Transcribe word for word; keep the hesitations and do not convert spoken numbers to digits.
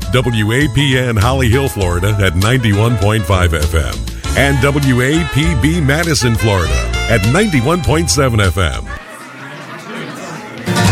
W A P N Holly Hill, Florida at ninety-one point five F M and W A P B Madison, Florida at ninety-one point seven F M.